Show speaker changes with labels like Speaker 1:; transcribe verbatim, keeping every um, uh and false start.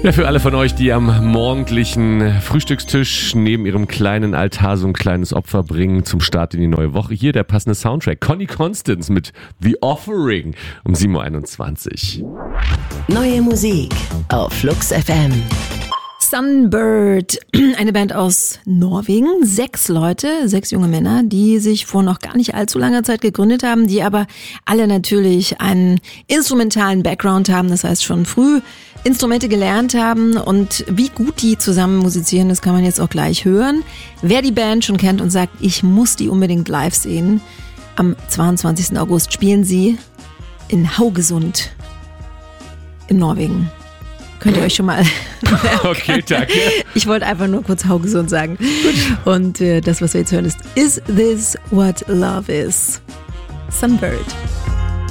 Speaker 1: Ja, für alle von euch, die am morgendlichen Frühstückstisch neben ihrem kleinen Altar so ein kleines Opfer bringen zum Start in die neue Woche. Hier der passende Soundtrack. Connie Constance mit The Offering um sieben Uhr einundzwanzig.
Speaker 2: Neue Musik auf Flux F M.
Speaker 3: Sunbird, eine Band aus Norwegen, sechs Leute, sechs junge Männer, die sich vor noch gar nicht allzu langer Zeit gegründet haben, die aber alle natürlich einen instrumentalen Background haben, das heißt schon früh Instrumente gelernt haben, und wie gut die zusammen musizieren, das kann man jetzt auch gleich hören. Wer die Band schon kennt und sagt, ich muss die unbedingt live sehen, am zweiundzwanzigsten August spielen sie in Haugesund in Norwegen. Könnt ihr euch schon mal...
Speaker 1: Okay, danke.
Speaker 3: Ich wollte einfach nur kurz Haugesund sagen. Und äh, das, was wir jetzt hören, ist Is This What Love Is? Sunbird.